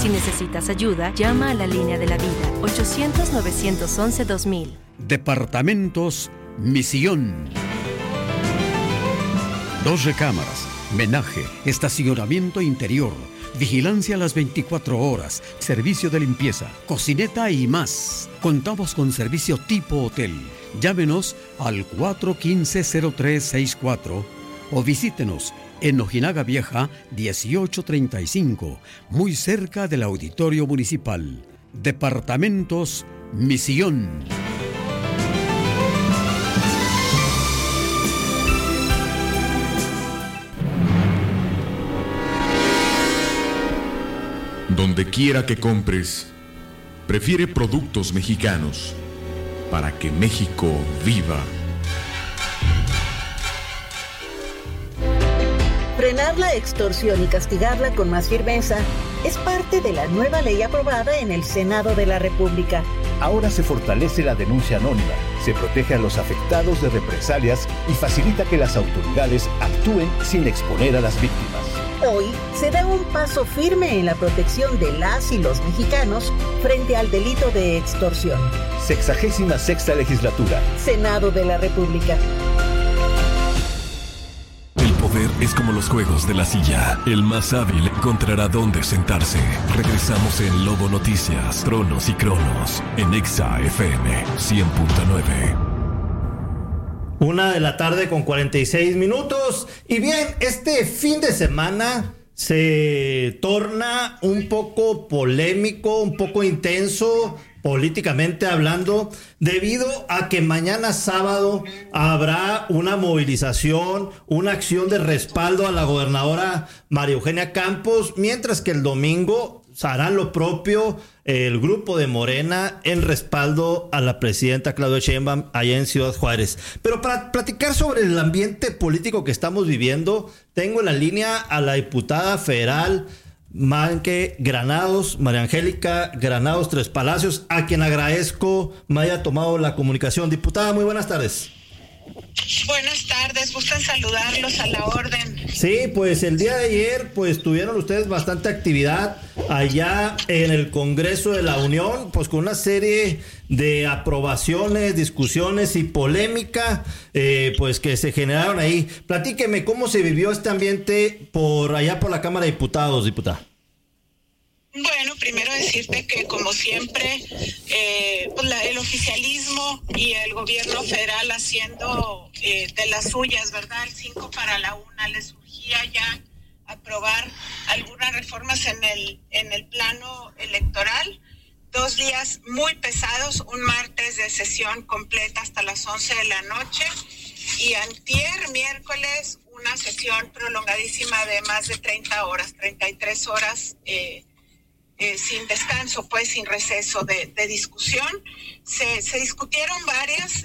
Si necesitas ayuda, llama a la línea de la vida, 800-911-2000. Departamentos Misión. 2 recámaras, menaje, estacionamiento interior, vigilancia a las 24 horas, servicio de limpieza, cocineta y más. Contamos con servicio tipo hotel. Llámenos al 415-0364 o visítenos en Ojinaga Vieja 1835, muy cerca del Auditorio Municipal. Departamentos Misión. Donde quiera que compres, prefiere productos mexicanos para que México viva. Frenar la extorsión y castigarla con más firmeza es parte de la nueva ley aprobada en el Senado de la República. Ahora se fortalece la denuncia anónima, se protege a los afectados de represalias y facilita que las autoridades actúen sin exponer a las víctimas. Hoy se da un paso firme en la protección de las y los mexicanos frente al delito de extorsión. 66ª Legislatura. Senado de la República. El poder es como los juegos de la silla. El más hábil encontrará dónde sentarse. Regresamos en Lobo Noticias, Tronos y Cronos, en Exa FM 100.9. 1:46 p.m. Y bien, este fin de semana se torna un poco polémico, un poco intenso, políticamente hablando, debido a que mañana sábado habrá una movilización, una acción de respaldo a la gobernadora María Eugenia Campos, mientras que el domingo harán lo propio el grupo de Morena en respaldo a la presidenta Claudia Sheinbaum allá en Ciudad Juárez. Pero para platicar sobre el ambiente político que estamos viviendo, tengo en la línea a la diputada federal María Angélica Granados Tres Palacios, a quien agradezco me haya tomado la comunicación. Diputada, muy buenas tardes. Buenas tardes, gustan saludarlos, a la orden. Sí, pues el día de ayer pues tuvieron ustedes bastante actividad allá en el Congreso de la Unión, pues con una serie de aprobaciones, discusiones y polémica pues que se generaron ahí. Platíqueme cómo se vivió este ambiente por allá por la Cámara de Diputados, diputada. Bueno, primero decirte que como siempre pues el oficialismo y el gobierno federal haciendo de las suyas, ¿verdad? El 5 para la 1 les surgía ya aprobar algunas reformas en el plano electoral. 2 días muy pesados, un martes de sesión completa hasta las 11 de la noche y antier, miércoles, una sesión prolongadísima de más de 30 horas, 33 horas sin descanso, pues sin receso de discusión. Se discutieron varias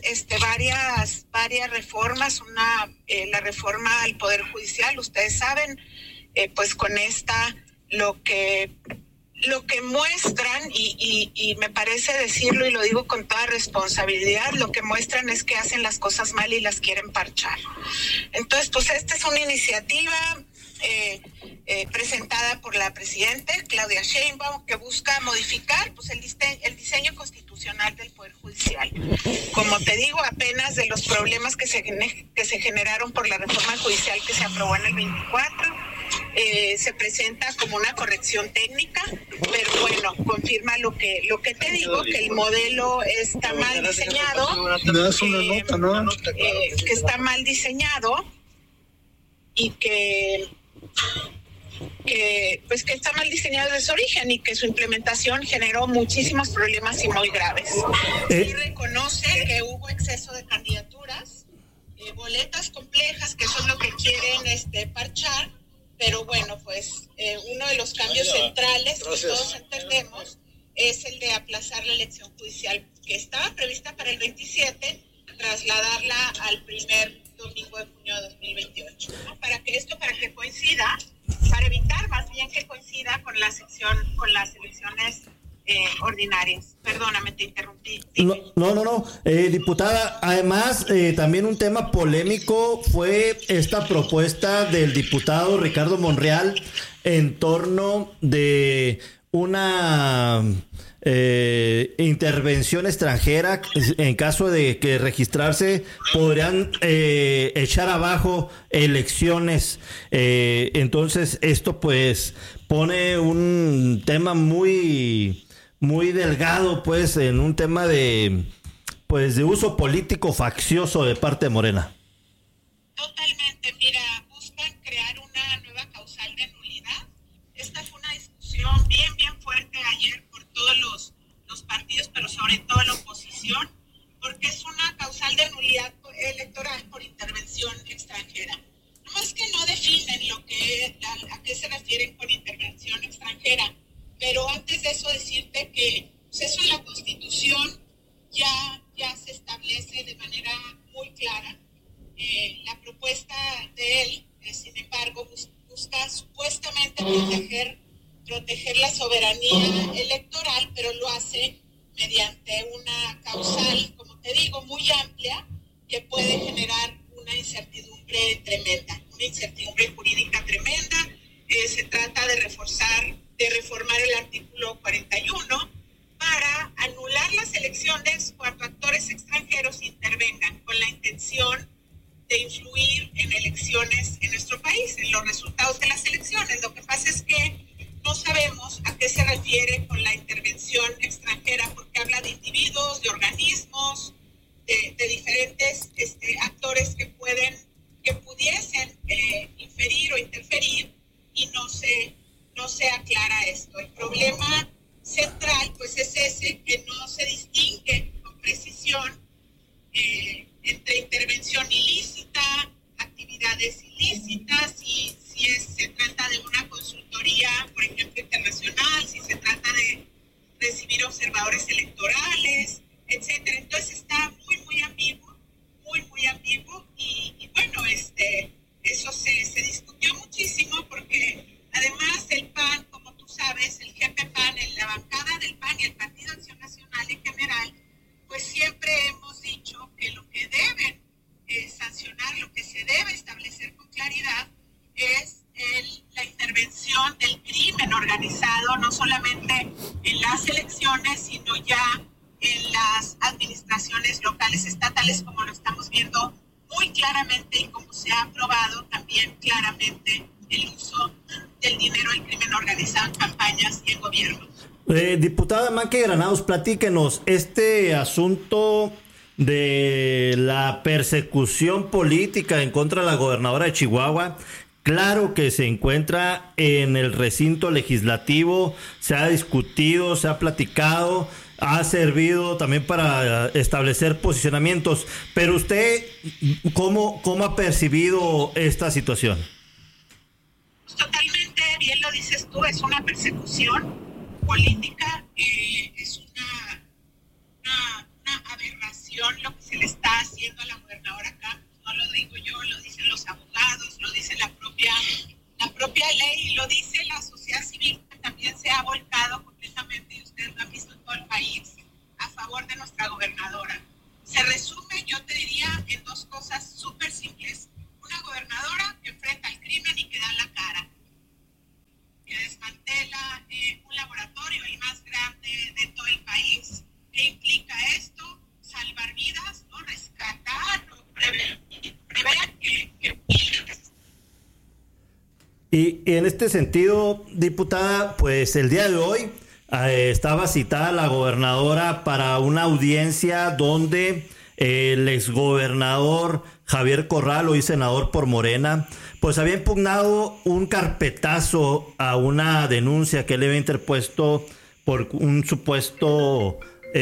reformas, la reforma al Poder Judicial, ustedes saben, pues con esta lo que muestran, y me parece decirlo y lo digo con toda responsabilidad, lo que muestran es que hacen las cosas mal y las quieren parchar. Entonces, pues esta es una iniciativa presentada por la presidenta Claudia Sheinbaum que busca modificar pues el diseño constitucional del Poder Judicial. Como te digo, apenas de los problemas que se generaron por la reforma judicial que se aprobó en el 24, se presenta como una corrección técnica, pero bueno, confirma lo que te digo, que el modelo está mal diseñado, que está mal diseñado y que está mal diseñado desde su origen y que su implementación generó muchísimos problemas y muy graves. Sí reconoce que hubo exceso de candidaturas, boletas complejas, que eso es lo que quieren parchar, pero bueno, pues uno de los cambios centrales que todos entendemos es el de aplazar la elección judicial que estaba prevista para el 27, trasladarla al primer domingo de junio de 2028, ¿no? Para que coincida, para evitar más bien que coincida con las elecciones ordinarias. Perdóname, te interrumpí. No. Diputada, además, también un tema polémico fue esta propuesta del diputado Ricardo Monreal en torno de una intervención extranjera. En caso de que registrarse, podrían echar abajo elecciones. Entonces esto pues pone un tema muy delgado, pues, en un tema de uso político faccioso de parte de Morena. Totalmente. Mira, buscan crear una nueva causal de nulidad. Esta fue una discusión bien fuerte ayer por todos los partidos, pero sobre todo la oposición, porque es una causal de nulidad electoral por intervención extranjera. No más que no definen a qué se refieren con intervención extranjera, pero antes de eso decirte que pues eso en la Constitución ya se establece de manera muy clara. La propuesta de él, sin embargo, busca supuestamente proteger la soberanía electoral, pero lo hace mediante una causal, como te digo, muy amplia, que puede generar una incertidumbre tremenda, una incertidumbre jurídica tremenda. Se trata de reformar el artículo 41 para anular las elecciones cuando actores extranjeros intervengan con la intención de influir en elecciones en nuestro país, en los resultados de las elecciones. Lo que pasa es que no sabemos a qué se refiere con la intervención extranjera, porque habla de individuos, de organismos, de diferentes actores que pudiesen inferir o interferir, y no se aclara esto. El problema central pues es ese, que no se distingue con precisión entre intervención ilícita, actividades ilícitas, y si se trata de una consultoría, por ejemplo, internacional, si se trata de recibir observadores electorales, etcétera. Entonces está muy ambiguo, muy ambiguo, y bueno, eso se discutió muchísimo, porque además el PAN, como tú sabes, el GP-PAN, la bancada del PAN y el Partido Acción Nacional en general, pues siempre hemos dicho que lo que deben sancionar, lo que se debe establecer con claridad es la intervención del crimen organizado, no solamente en las elecciones, sino ya en las administraciones locales, estatales, como lo estamos viendo muy claramente, y como se ha aprobado también claramente el uso del dinero del crimen organizado en campañas y en gobiernos. Diputada Manque Granados, platíquenos este asunto de la persecución política en contra de la gobernadora de Chihuahua. Claro que se encuentra en el recinto legislativo, se ha discutido, se ha platicado, ha servido también para establecer posicionamientos, pero usted, ¿cómo ha percibido esta situación? Pues totalmente, bien lo dices tú, es una persecución política, es una aberración lo que se le está haciendo a la gobernadora acá. No lo digo yo, lo dicen los abogados, lo dice la propia ley, y lo dice la sociedad civil, que también se ha volcado completamente, y ustedes lo han visto en todo el país, a favor de nuestra gobernadora. Se resume, yo te diría, en dos cosas súper simples. Una gobernadora que enfrenta al crimen y que da la cara, que desmantela un laboratorio, el más grande de todo el país. ¿Qué implica esto? Salvar vidas, ¿no? Rescatar, ¿no? Prever que... Y en este sentido, diputada, pues el día de hoy estaba citada la gobernadora para una audiencia donde el exgobernador Javier Corral, hoy senador por Morena, pues había impugnado un carpetazo a una denuncia que le había interpuesto por un supuesto...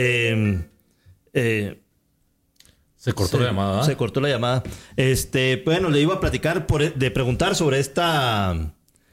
Se cortó la llamada. Se cortó la llamada. Bueno, le iba a platicar de preguntar sobre esta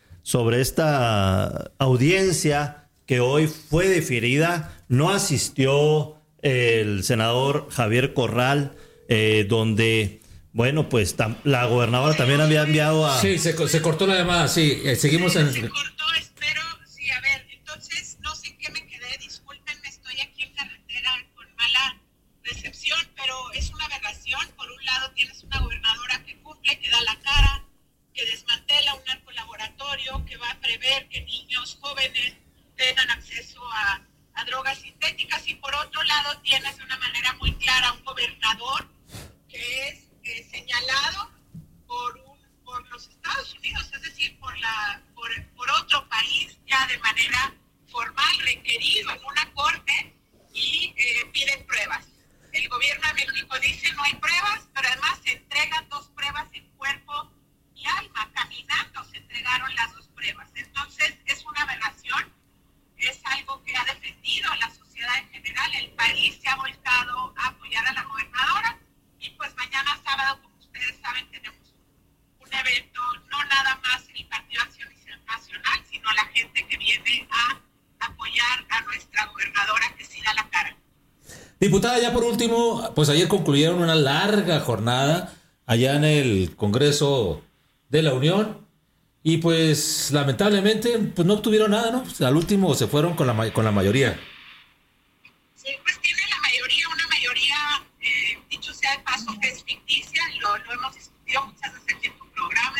audiencia que hoy fue diferida. No asistió el senador Javier Corral, donde, bueno, pues la gobernadora también había enviado a... Sí, se cortó la llamada, sí. Seguimos en... Se cortó, espero, sí, a ver, entonces, no sé en qué me quedé, discúlpenme, estoy aquí en carretera con mala recepción, pero es una aberración. Por un lado tienes una gobernadora que cumple, que da la cara, que desmantela un narcolaboratorio, que va a prever que niños jóvenes tengan acceso a drogas sintéticas. Y por otro lado tienes de una manera muy clara un gobernador que es señalado por los Estados Unidos, es decir, por otro país, ya de manera formal, requerido en una corte, y piden pruebas. El gobierno de México dice no hay pruebas, pero además se entregan 2 pruebas en cuerpo y alma. Caminando se entregaron las 2 pruebas. Entonces es una aberración, es algo que ha defendido la sociedad en general. El país se ha volcado a apoyar a la gobernadora, y pues mañana sábado, como ustedes saben, tenemos un evento, no nada más en el Partido Acción Nacional, sino la gente que viene a apoyar a nuestra gobernadora, que sí da la cara. Diputada, ya por último, pues ayer concluyeron una larga jornada allá en el Congreso de la Unión, y pues lamentablemente pues no obtuvieron nada, ¿no? Pues, al último se fueron con la mayoría. Sí, pues tiene la mayoría, una mayoría, dicho sea de paso, que es ficticia, lo hemos discutido muchas veces aquí en tu programa,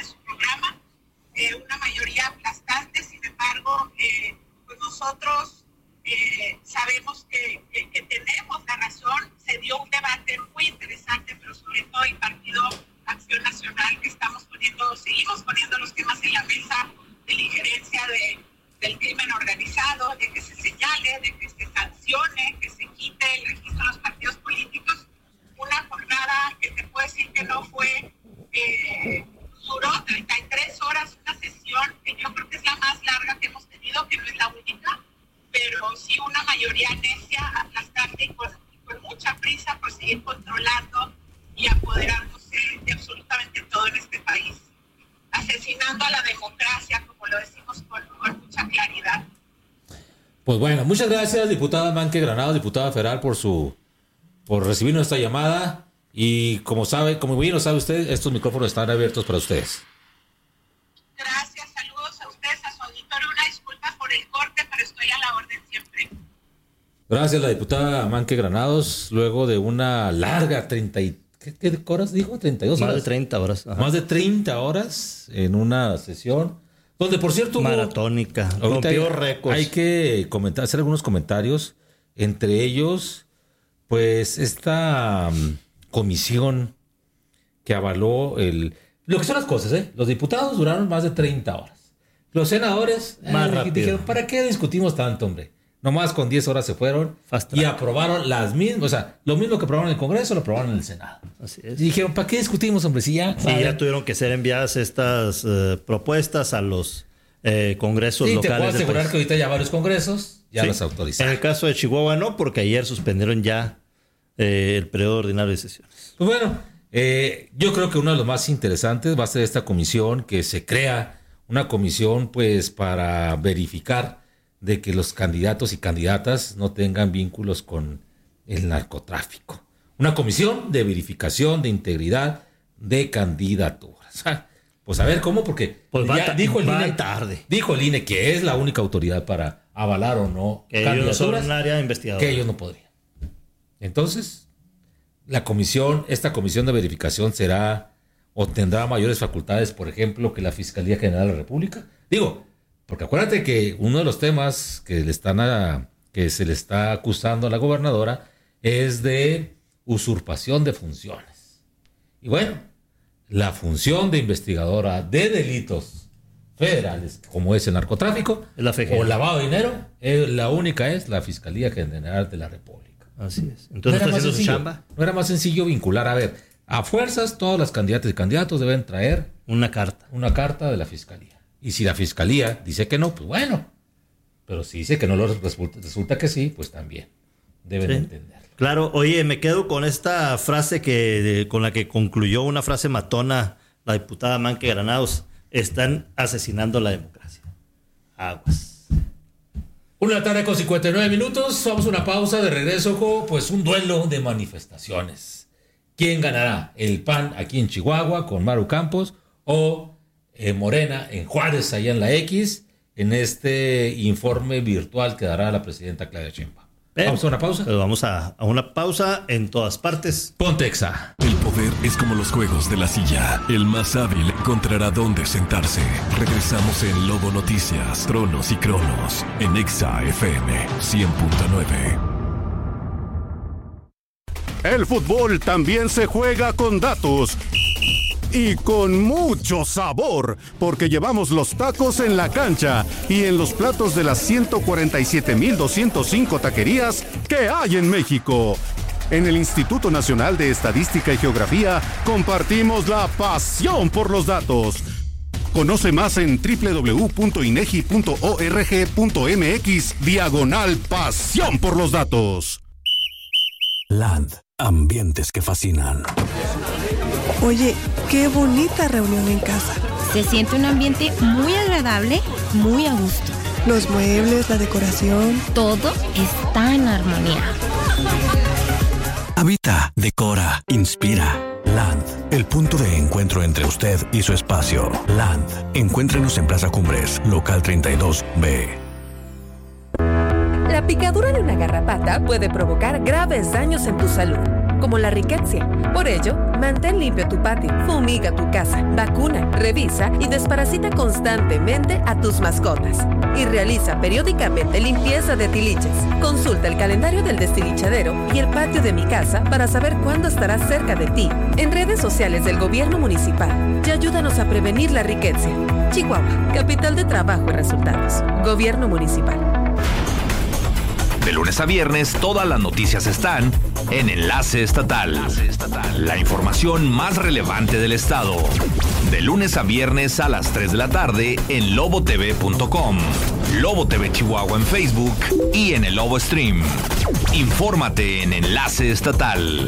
una mayoría aplastante. Sin embargo, pues nosotros sabemos que tenemos la razón. Se dio un debate muy interesante, pero sobre todo el Partido Acción Nacional, que seguimos poniendo los temas en la mesa de la injerencia del crimen organizado, de que se señale, de que se sancione, que se quite el registro de los partidos políticos. Una jornada que te puedo decir que no fue, duró 33 horas, una sesión que yo creo que es la más larga que hemos tenido, que no es la única, pero sí una mayoría necia, aplastante y con mucha prisa por seguir controlando y apoderándose de absolutamente todo en este país, asesinando a la democracia, como lo decimos con mucha claridad. Pues bueno, muchas gracias, diputada Manque Granados, diputada federal, por recibir nuestra llamada. Y como bien lo sabe usted, estos micrófonos están abiertos para ustedes. Gracias, saludos a ustedes, a su auditorio. Una disculpa por el corte, pero estoy a la orden siempre. Gracias, la diputada Manque Granados, luego de una larga ¿qué horas dijo? 32 horas. Más de 30 horas. Ajá. Más de 30 horas en una sesión, donde por cierto maratónica, rompió récords. Hay que hacer algunos comentarios, entre ellos, pues esta comisión que avaló lo que son las cosas, Los diputados duraron más de 30 horas. Los senadores dijeron, ¿para qué discutimos tanto, hombre? Nomás con 10 horas se fueron y aprobaron las mismas, o sea, lo mismo que aprobaron en el Congreso, lo aprobaron en el Senado. Así es. Y dijeron, ¿para qué discutimos, hombre? Si ya tuvieron que ser enviadas estas propuestas a los congresos locales. Sí, te puedo asegurar país. que ahorita ya varios congresos ya las autorizaron. En el caso de Chihuahua no, porque ayer suspendieron ya el periodo ordinario de sesiones. Pues bueno, yo creo que uno de los más interesantes va a ser esta comisión, que se crea una comisión pues para verificar de que los candidatos y candidatas no tengan vínculos con el narcotráfico. Una comisión de verificación de integridad de candidaturas. Pues a ver cómo, porque pues dijo el INE que es la única autoridad para avalar o no que candidaturas. Ellos son un área investigadora. Que ellos no podrían. Entonces, esta comisión de verificación tendrá mayores facultades, por ejemplo, que la Fiscalía General de la República. Digo, porque acuérdate que uno de los temas que se le está acusando a la gobernadora es de usurpación de funciones. Y bueno, la función de investigadora de delitos federales, como es el narcotráfico o lavado de dinero, la única es la Fiscalía General de la República. Así es. Entonces, ¿no era más sencillo vincular? A ver, a fuerzas todas las candidatas y candidatos deben traer una carta de la Fiscalía. Y si la Fiscalía dice que no, pues bueno. Pero si dice que no, resulta que sí, pues también deben entender. Claro, oye, me quedo con esta frase con la que concluyó, una frase matona la diputada Manque Granados. Están asesinando la democracia. Aguas. 1:59 Vamos a una pausa. De regreso, pues un duelo de manifestaciones. ¿Quién ganará? ¿El PAN aquí en Chihuahua con Maru Campos o Morena en Juárez, allá en la X, en este informe virtual que dará la presidenta Claudia Sheinbaum? Vamos a una pausa. Pero vamos a una pausa en todas partes. Ponte Exa. El poder es como los juegos de la silla. El más hábil encontrará dónde sentarse. Regresamos en Lobo Noticias, Tronos y Cronos, en Exa FM 100.9. El fútbol también se juega con datos. Y con mucho sabor, porque llevamos los tacos en la cancha y en los platos de las 147,205 taquerías que hay en México. En el Instituto Nacional de Estadística y Geografía compartimos la pasión por los datos. Conoce más en www.inegi.org.mx/pasión por los datos. Land, ambientes que fascinan. Oye, qué bonita reunión en casa. Se siente un ambiente muy agradable, muy a gusto. Los muebles, la decoración. Todo está en armonía. Habita, decora, inspira. Land, el punto de encuentro entre usted y su espacio. Land, encuéntrenos en Plaza Cumbres, local 32B. La picadura de una garrapata puede provocar graves daños en tu salud, como la riqueza. Por ello, mantén limpio tu patio, fumiga tu casa, vacuna, revisa y desparasita constantemente a tus mascotas. Y realiza periódicamente limpieza de tiliches. Consulta el calendario del destilichadero y el patio de mi casa para saber cuándo estará cerca de ti. En redes sociales del gobierno municipal y ayúdanos a prevenir la riqueza. Chihuahua, capital de trabajo y resultados. Gobierno municipal. De lunes a viernes, todas las noticias están en Enlace Estatal. La información más relevante del estado. De lunes a viernes a las 3 de la tarde en lobotv.com, Lobo TV Chihuahua en Facebook y en el Lobo Stream. Infórmate en Enlace Estatal.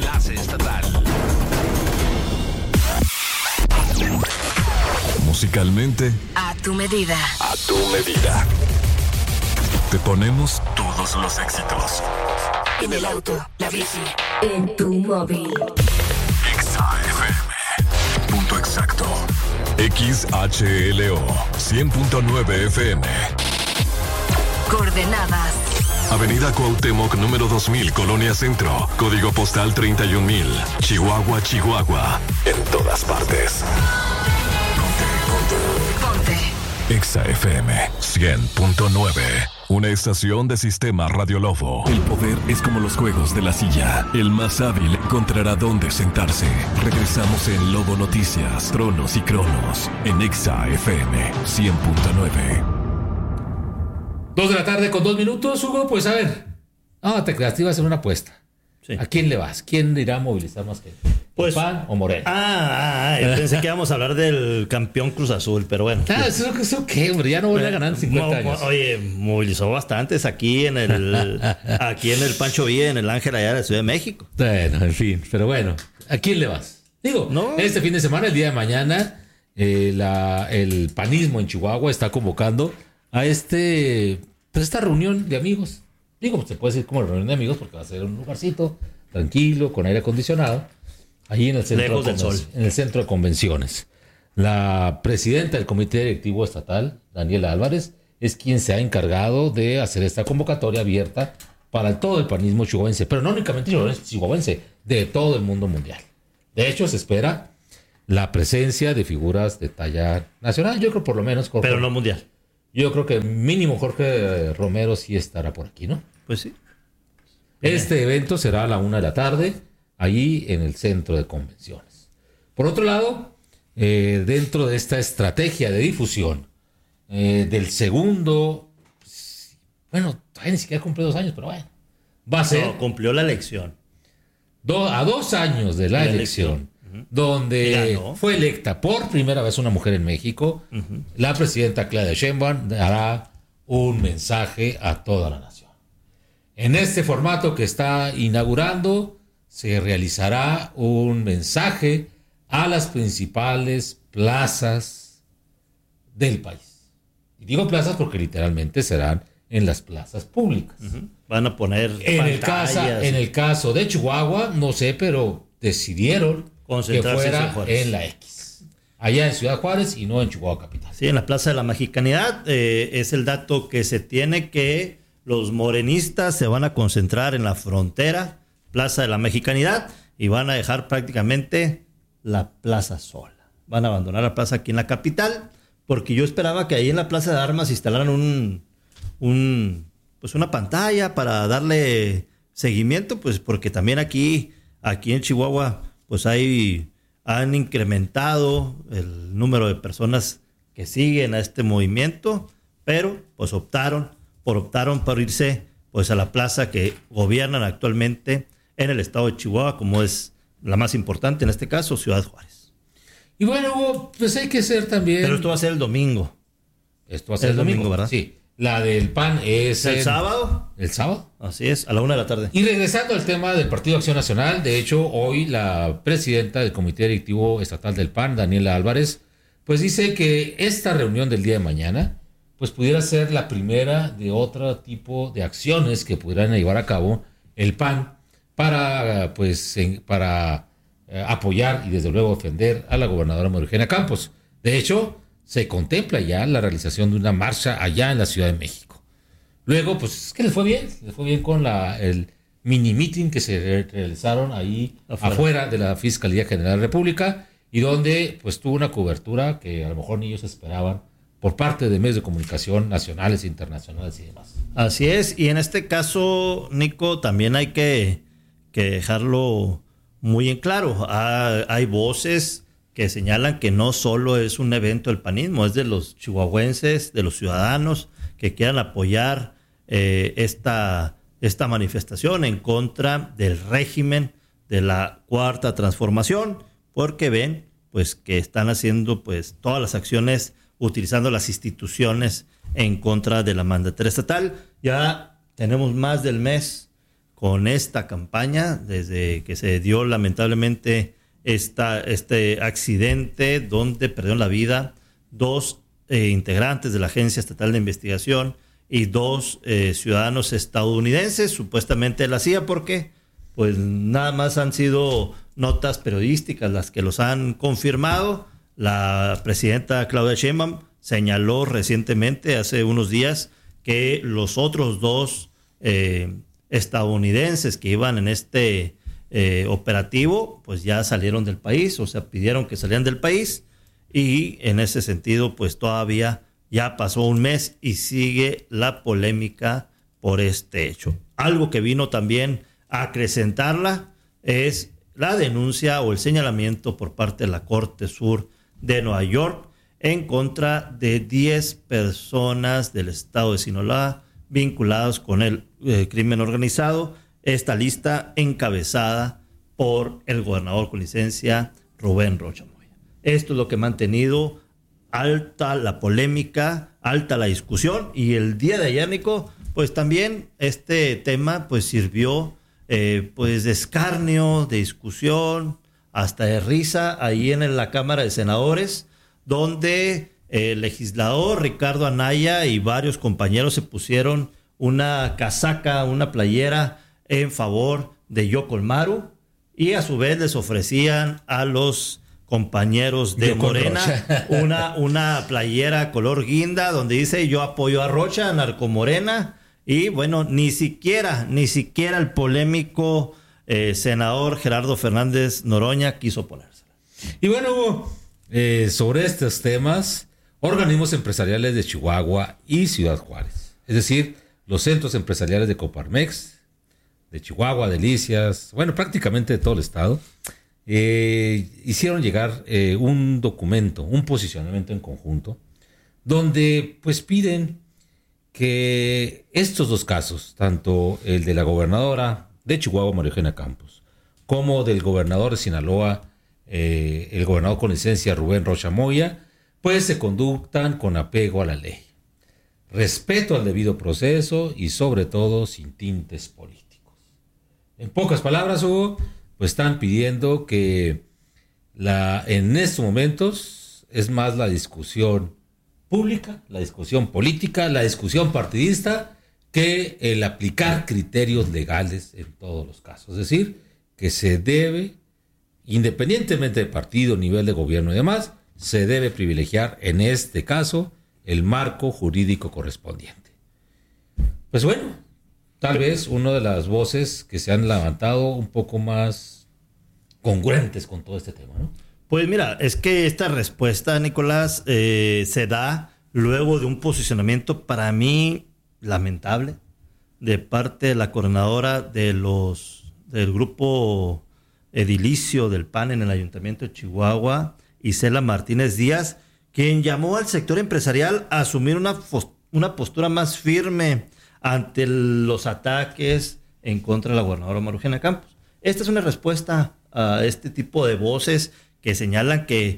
Musicalmente, A tu medida. a tu medida. Te ponemos todos los éxitos. En el auto, la bici, en tu móvil. Exa FM. Punto exacto. XHLO 100.9 FM. Coordenadas. Avenida Cuauhtémoc, número 2000, Colonia Centro. Código postal 31,000. Chihuahua, Chihuahua. En todas partes. Ponte. Exa FM 100.9. Una estación de Sistema Radio Lobo. El poder es como los juegos de la silla. El más hábil encontrará dónde sentarse. Regresamos en Lobo Noticias, Tronos y Cronos, en Exa FM 100.9. 2 de la tarde con 2 minutos, Hugo. Pues a ver. Te creas, te iba a hacer una apuesta. Sí. ¿A quién le vas? ¿Quién irá a movilizar más que pues, PAN o Morena? Yo pensé que íbamos a hablar del campeón Cruz Azul, pero bueno. ¿Eso qué, hombre? Ya no vuelve a ganar en 50 años. Oye, movilizó bastantes aquí en el Pancho Villa, en el Ángel allá de la Ciudad de México. Bueno, en fin, pero bueno. ¿A quién le vas? Digo, este fin de semana, el día de mañana, el panismo en Chihuahua está convocando a esta reunión de amigos. Digo, se puede decir como reunión de amigos porque va a ser un lugarcito tranquilo, con aire acondicionado, ahí en el centro, en el centro de convenciones. La presidenta del Comité Directivo Estatal, Daniela Álvarez, es quien se ha encargado de hacer esta convocatoria abierta para todo el panismo chihuahuense, pero no únicamente chihuahuense, de todo el mundo mundial. De hecho, se espera la presencia de figuras de talla nacional, yo creo por lo menos. Pero no mundial. Yo creo que mínimo Jorge Romero sí estará por aquí, ¿no? Pues sí. Este evento será a la 1 de la tarde, ahí en el centro de convenciones. Por otro lado, dentro de esta estrategia de difusión del segundo, bueno, todavía ni siquiera cumplió 2 años, pero bueno, va a ser... No, cumplió la elección. A 2 años de la elección, donde fue electa por primera vez una mujer en México, la presidenta Claudia Sheinbaum dará un mensaje a toda la nación. En este formato que está inaugurando, se realizará un mensaje a las principales plazas del país. Y digo plazas porque literalmente serán en las plazas públicas. Van a poner en el caso de Chihuahua, no sé, pero decidieron que fuera en la X. Allá en Ciudad Juárez y no en Chihuahua Capital. Sí, en la Plaza de la Mexicanidad es el dato que se tiene, que los morenistas se van a concentrar en la frontera, Plaza de la Mexicanidad, y van a dejar prácticamente la plaza sola. Van a abandonar la plaza aquí en la capital, porque yo esperaba que ahí en la Plaza de Armas instalaran pues una pantalla para darle seguimiento, pues porque también aquí en Chihuahua pues han incrementado el número de personas que siguen a este movimiento, pero pues optaron por irse pues a la plaza que gobiernan actualmente en el estado de Chihuahua, como es la más importante en este caso, Ciudad Juárez. Y bueno, pues hay que ser también... Pero esto va a ser el domingo. Esto va a ser el domingo, ¿verdad? Sí. La del PAN es... ¿El sábado? ¿El sábado? Así es, a la 1 de la tarde. Y regresando al tema del Partido Acción Nacional, de hecho, hoy la presidenta del Comité Directivo Estatal del PAN, Daniela Álvarez, pues dice que esta reunión del día de mañana, pues pudiera ser la primera de otro tipo de acciones que pudieran llevar a cabo el PAN para apoyar y desde luego defender a la gobernadora María Eugenia Campos. De hecho, se contempla ya la realización de una marcha allá en la Ciudad de México. Luego, pues es que le fue bien con el mini meeting que se realizaron ahí afuera de la Fiscalía General de la República, y donde pues tuvo una cobertura que a lo mejor ni ellos esperaban por parte de medios de comunicación nacionales e internacionales y demás. Así es, y en este caso, Nico, también hay que dejarlo muy en claro. Hay voces que señalan que no solo es un evento del panismo, es de los chihuahuenses, de los ciudadanos que quieran apoyar esta manifestación en contra del régimen de la Cuarta Transformación, porque ven pues que están haciendo pues todas las acciones utilizando las instituciones en contra de la mandataria estatal. Ya tenemos más del mes con esta campaña, desde que se dio lamentablemente este accidente donde perdieron la vida 2 integrantes de la Agencia Estatal de Investigación y 2 ciudadanos estadounidenses, supuestamente de la CIA, porque pues nada más han sido notas periodísticas las que los han confirmado. La presidenta Claudia Sheinbaum señaló recientemente, hace unos días, que los otros 2 estadounidenses que iban en este operativo, pues ya salieron del país, o sea, pidieron que salieran del país, y en ese sentido, pues todavía ya pasó un mes y sigue la polémica por este hecho. Algo que vino también a acrecentarla es la denuncia o el señalamiento por parte de la Corte Sur de Nueva York en contra de 10 personas del estado de Sinaloa vinculados con el crimen organizado. Esta lista encabezada por el gobernador con licencia Rubén Rocha Moya. Esto es lo que ha mantenido alta la polémica, alta la discusión, y el día de ayer, Nico, pues también este tema pues sirvió pues de escarnio, de discusión, hasta de risa ahí en la Cámara de Senadores, donde el legislador Ricardo Anaya y varios compañeros se pusieron una casaca, una playera en favor de Yokol Maru, y a su vez les ofrecían a los compañeros de Morena una playera color guinda donde dice yo apoyo a Rocha, Narcomorena, y bueno, ni siquiera el polémico senador Gerardo Fernández Noroña quiso ponérsela. Y bueno, Hugo, sobre estos temas, organismos empresariales de Chihuahua y Ciudad Juárez, es decir, los centros empresariales de Coparmex, de Chihuahua, Delicias, bueno, prácticamente de todo el estado, hicieron llegar un documento, un posicionamiento en conjunto, donde pues piden que estos 2 casos, tanto el de la gobernadora de Chihuahua, María Eugenia Campos, como del gobernador de Sinaloa, el gobernador con licencia Rubén Rocha Moya, pues se conductan con apego a la ley, respeto al debido proceso y sobre todo sin tintes políticos. En pocas palabras, Hugo, pues están pidiendo que en estos momentos es más la discusión pública, la discusión política, la discusión partidista, que el aplicar criterios legales en todos los casos. Es decir, que se debe, independientemente de partido, nivel de gobierno y demás, se debe privilegiar en este caso el marco jurídico correspondiente. Pues bueno, tal vez una de las voces que se han levantado un poco más congruentes con todo este tema, ¿no? Pues mira, es que esta respuesta, Nicolás, se da luego de un posicionamiento para mí lamentable de parte de la coordinadora del grupo edilicio del PAN en el Ayuntamiento de Chihuahua, Isela Martínez Díaz, quien llamó al sector empresarial a asumir una postura más firme ante los ataques en contra de la gobernadora María Eugenia Campos. Esta es una respuesta a este tipo de voces que señalan que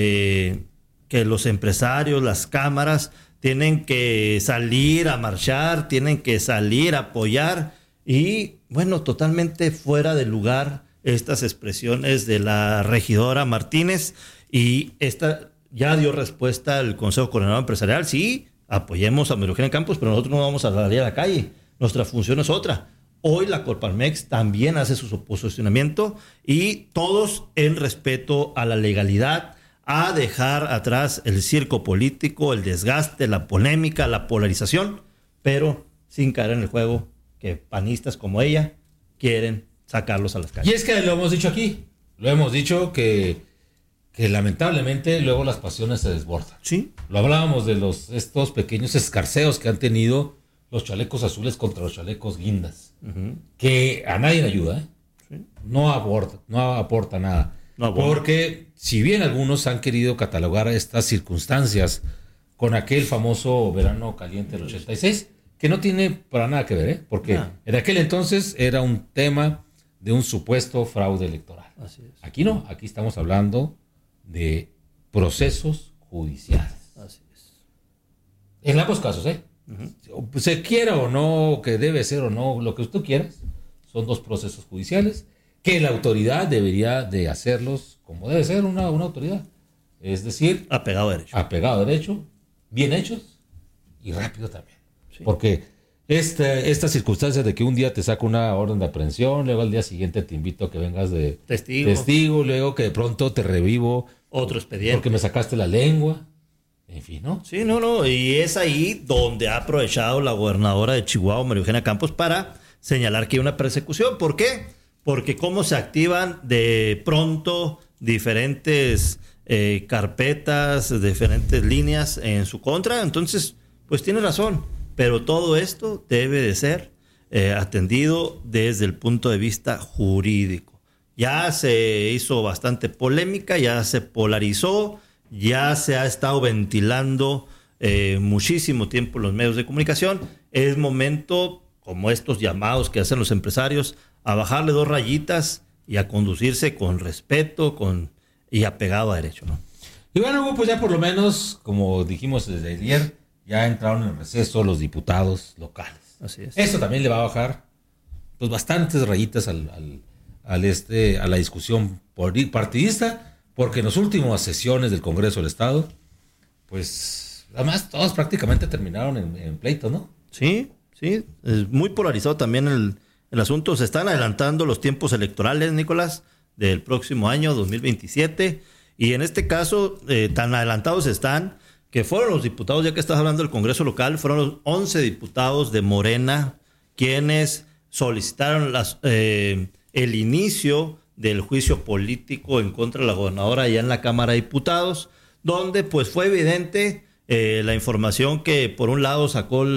los empresarios, las cámaras, tienen que salir a marchar, tienen que salir a apoyar y, bueno, totalmente fuera de lugar estas expresiones de la regidora Martínez, y esta ya dio respuesta al Consejo Coordinador Empresarial. Sí, apoyemos a María Eugenia Campos, pero nosotros no vamos a salir a la calle. Nuestra función es otra. Hoy la Coparmex también hace su posicionamiento y todos en respeto a la legalidad, a dejar atrás el circo político, el desgaste, la polémica, la polarización, pero sin caer en el juego que panistas como ella quieren sacarlos a las calles. Y es que lo hemos dicho aquí, lo hemos dicho que lamentablemente luego las pasiones se desbordan. Sí. Lo hablábamos de estos pequeños escarceos que han tenido los chalecos azules contra los chalecos guindas, que a nadie le ayuda, ¿eh? Sí. No aporta nada. No, bueno. Porque si bien algunos han querido catalogar estas circunstancias con aquel famoso verano caliente del 86, que no tiene para nada que ver, ¿eh? Porque en aquel entonces era un tema de un supuesto fraude electoral. Así es. Aquí no, aquí estamos hablando de procesos judiciales. Así es. En ambos casos, ¿eh? Se quiera o no, que debe ser o no, lo que tú quieras, son dos procesos judiciales que la autoridad debería de hacerlos como debe ser una autoridad. Es decir, apegado a derecho, bien hechos y rápido también. Sí. Porque estas circunstancias de que un día te saco una orden de aprehensión, luego al día siguiente te invito a que vengas de testigo, luego que de pronto te revivo otro expediente porque me sacaste la lengua, en fin, ¿no? Sí, no, y es ahí donde ha aprovechado la gobernadora de Chihuahua, María Eugenia Campos, para señalar que hay una persecución. ¿Por qué? Porque cómo se activan de pronto diferentes carpetas, diferentes líneas en su contra. Entonces, pues tiene razón, pero todo esto debe de ser atendido desde el punto de vista jurídico. Ya se hizo bastante polémica, ya se polarizó, ya se ha estado ventilando muchísimo tiempo en los medios de comunicación. Es momento, como estos llamados que hacen los empresarios, a bajarle 2 rayitas y a conducirse con respeto y apegado a derecho, ¿no? Y bueno, Hugo, pues ya por lo menos, como dijimos desde ayer, ya entraron en receso los diputados locales. Así es. Eso también le va a bajar pues bastantes rayitas a la discusión partidista, porque en las últimas sesiones del Congreso del Estado, pues además todos prácticamente terminaron en pleito, ¿no? Sí, es muy polarizado también el asunto. Se están adelantando los tiempos electorales, Nicolás, del próximo año 2027, y en este caso tan adelantados están que fueron los diputados, ya que estás hablando del Congreso local, fueron los 11 diputados de Morena quienes solicitaron el inicio del juicio político en contra de la gobernadora allá en la Cámara de Diputados, donde pues fue evidente la información que por un lado sacó